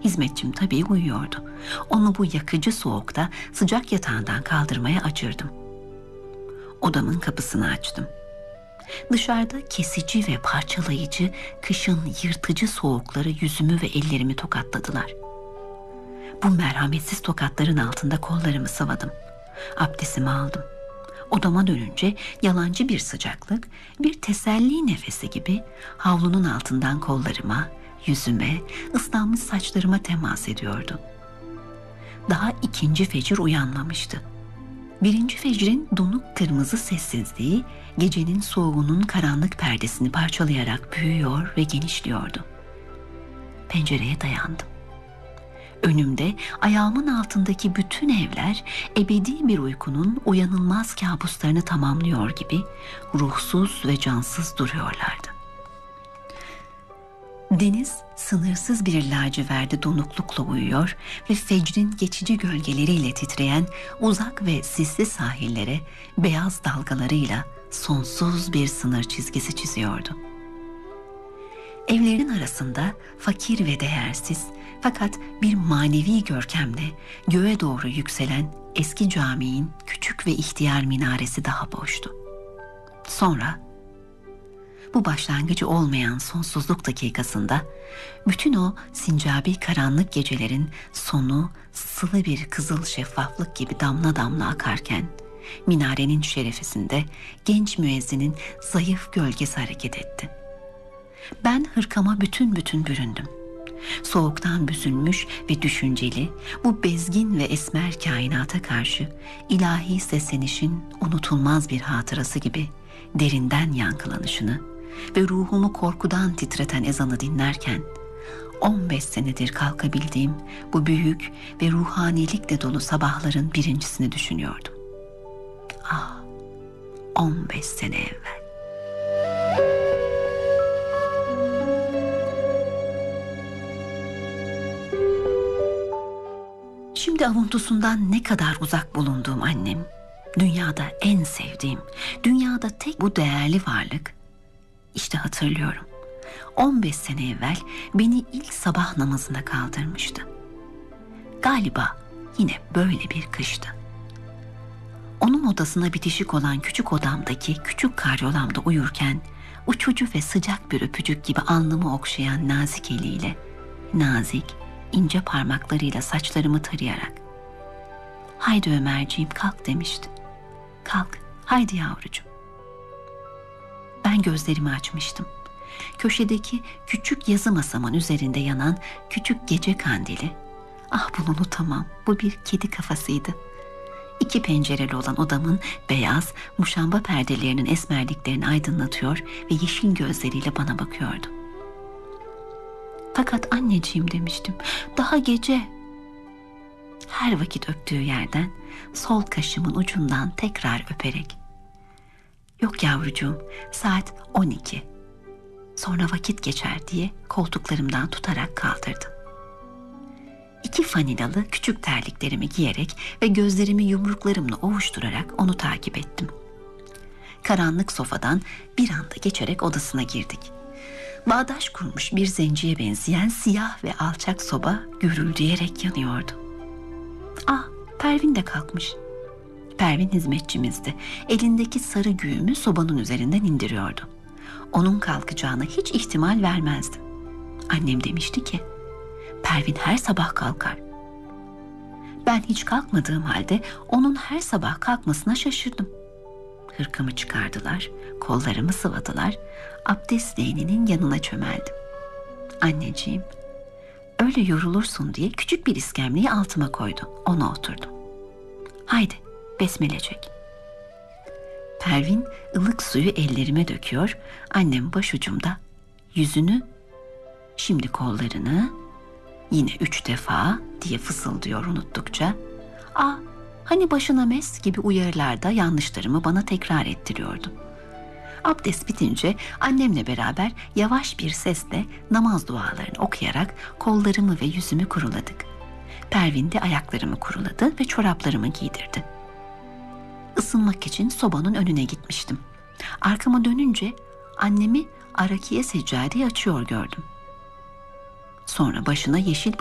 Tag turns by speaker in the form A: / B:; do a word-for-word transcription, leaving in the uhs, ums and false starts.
A: Hizmetçim tabii uyuyordu. Onu bu yakıcı soğukta sıcak yatağından kaldırmaya acırdım. Odamın kapısını açtım. Dışarıda kesici ve parçalayıcı, kışın yırtıcı soğukları yüzümü ve ellerimi tokatladılar. Bu merhametsiz tokatların altında kollarımı sıvadım. Abdestimi aldım. Odama dönünce yalancı bir sıcaklık, bir teselli nefesi gibi havlunun altından kollarıma, yüzüme, ıslanmış saçlarıma temas ediyordu. Daha ikinci fecir uyanmamıştı. Birinci fecrin donuk kırmızı sessizliği gecenin soğuğunun karanlık perdesini parçalayarak büyüyor ve genişliyordu. Pencereye dayandım. Önümde, ayağımın altındaki bütün evler ebedi bir uykunun uyanılmaz kabuslarını tamamlıyor gibi ruhsuz ve cansız duruyorlardı. Deniz sınırsız bir laciverde donuklukla uyuyor ve fecrin geçici gölgeleriyle titreyen uzak ve sisli sahillere beyaz dalgalarıyla sonsuz bir sınır çizgisi çiziyordu. Evlerin arasında fakir ve değersiz fakat bir manevi görkemle göğe doğru yükselen eski caminin küçük ve ihtiyar minaresi daha boştu. Sonra bu başlangıcı olmayan sonsuzluk dakikasında bütün o sincabi karanlık gecelerin sonu sılı bir kızıl şeffaflık gibi damla damla akarken minarenin şerefesinde genç müezzinin zayıf gölgesi hareket etti. Ben hırkama bütün bütün büründüm. Soğuktan büzülmüş ve düşünceli bu bezgin ve esmer kainata karşı ilahi seslenişin unutulmaz bir hatırası gibi derinden yankılanışını ve ruhumu korkudan titreten ezanı dinlerken on beş senedir kalkabildiğim bu büyük ve ruhanilikle dolu sabahların birincisini düşünüyordum. Ah, on beş sene evvel. Şimdi avuntusundan ne kadar uzak bulunduğum annem, dünyada en sevdiğim, dünyada tek bu değerli varlık, işte hatırlıyorum. on beş sene evvel beni ilk sabah namazına kaldırmıştı. Galiba yine böyle bir kıştı. Onun odasına bitişik olan küçük odamdaki küçük karyolamda uyurken uçucu ve sıcak bir öpücük gibi alnımı okşayan nazik eliyle, nazik, ince parmaklarıyla saçlarımı tarayarak "Haydi Ömerciğim kalk" demişti. "Kalk, haydi yavrucuğum." Ben gözlerimi açmıştım. Köşedeki küçük yazı masamın üzerinde yanan küçük gece kandili, ah bunu unutamam, bu bir kedi kafasıydı. İki pencereli olan odamın beyaz muşamba perdelerinin esmerliklerini aydınlatıyor ve yeşil gözleriyle bana bakıyordu. "Fakat anneciğim" demiştim, "daha gece." Her vakit öptüğü yerden sol kaşımın ucundan tekrar öperek "Yok yavrucuğum, saat on iki. Sonra vakit geçer" diye koltuklarımdan tutarak kaldırdı. İki fanilalı küçük terliklerimi giyerek ve gözlerimi yumruklarımla ovuşturarak onu takip ettim. Karanlık sofadan bir anda geçerek odasına girdik. Bağdaş kurmuş bir zenciye benzeyen siyah ve alçak soba gürüldeyerek yanıyordu. Ah, Pervin de kalkmış. Pervin hizmetçimizdi. Elindeki sarı güğümü sobanın üzerinden indiriyordu. Onun kalkacağına hiç ihtimal vermezdim. Annem demişti ki, "Pervin her sabah kalkar." Ben hiç kalkmadığım halde onun her sabah kalkmasına şaşırdım. Hırkamı çıkardılar, kollarımı sıvadılar, abdest leğeninin yanına çömeldim. "Anneciğim, öyle yorulursun" diye küçük bir iskemleyi altıma koydu. Ona oturdum. "Haydi, besmele çek." Pervin ılık suyu ellerime döküyor, annem başucumda yüzünü, şimdi kollarını, yine üç defa diye fısıldıyor unuttukça. "Aa, hani başına mes" gibi uyarılarda yanlışlarımı bana tekrar ettiriyordu. Abdest bitince annemle beraber yavaş bir sesle namaz dualarını okuyarak kollarımı ve yüzümü kuruladık. Pervin de ayaklarımı kuruladı ve çoraplarımı giydirdi. Isınmak için sobanın önüne gitmiştim. Arkama dönünce annemi arakiye seccadeyi açıyor gördüm. Sonra başına yeşil